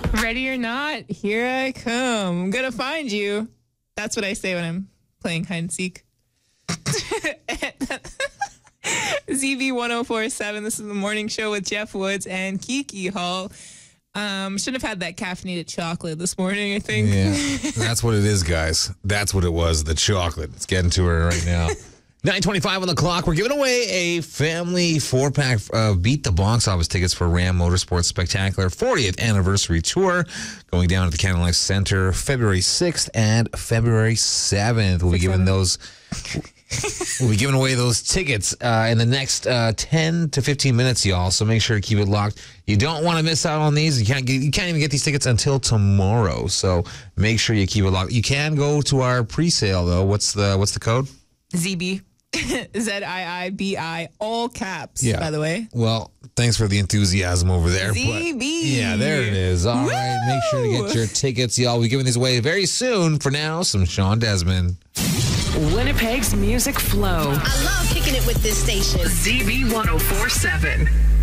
Ready or not, here I come. I'm going to find you. That's what I say when I'm playing hide and seek. ZB 1047. This is the morning show with Jeff Woods and Kiki Hall. Should have had that caffeinated chocolate this morning, I think. Yeah, that's what it is, guys. That's what it was, the chocolate. It's getting to her right now. 9:25 on the clock. We're giving away a family 4-pack of Beat the Box Office tickets for Ram Motorsports Spectacular 40th Anniversary Tour going down at the Canada Life Center February 6th and February 7th. We'll be giving those... We'll be giving away those tickets in the next 10 to 15 minutes, y'all. So make sure to keep it locked. You don't want to miss out on these. You can't even get these tickets until tomorrow. So make sure you keep it locked. You can go to our pre-sale though. What's the code? ZB. ZIIBI, all caps, by the way. Well, thanks for the enthusiasm over there. ZB. Yeah, there it is. All right, make sure to get your tickets, y'all. We'll be giving these away very soon. For now, some Sean Desmond. Winnipeg's music flow. I love kicking it with this station. ZB 1047.